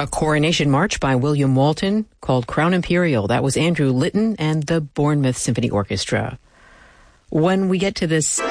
A coronation march by William Walton called Crown Imperial. That was Andrew Litton and the Bournemouth Symphony Orchestra. When we get to this